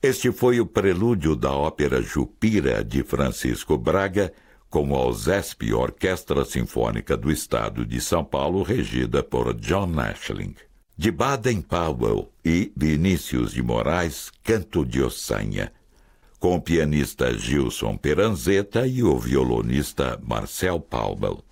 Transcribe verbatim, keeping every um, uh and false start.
Este foi o prelúdio da ópera Jupira, de Francisco Braga, com a OSESP, Orquestra Sinfônica do Estado de São Paulo, regida por John Ashling. De Baden-Powell e Vinícius de Moraes, Canto de Ossanha, com o pianista Gilson Peranzeta e o violonista Marcel Paubel.